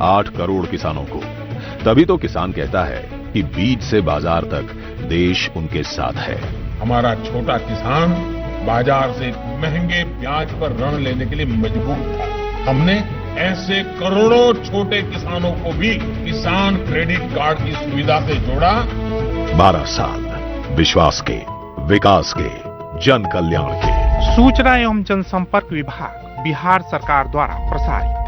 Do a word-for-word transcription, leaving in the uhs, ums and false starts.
आठ करोड़ किसानों को। तभी तो किसान कहता है कि बीज से बाजार तक देश उनके साथ है। हमारा छोटा किसान बाजार से महंगे ब्याज पर ऋण लेने के लिए मजबूर था। हमने ऐसे करोड़ों छोटे किसानों को भी किसान क्रेडिट कार्ड की सुविधा से जोड़ा। बारह साल विश्वास के, विकास के, जन कल्याण के। सूचना एवं जनसंपर्क विभाग, बिहार सरकार द्वारा प्रसारित।